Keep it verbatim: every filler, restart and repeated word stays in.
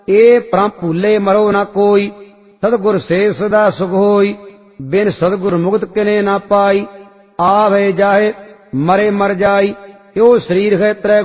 ए परम भूले मरो न कोई, सतगुर सेव सदा सुख होई। बिन सतगुर मुक्त किने ना पाई, आवे जाहे मरे मर जाई। यो शरीर है त्रै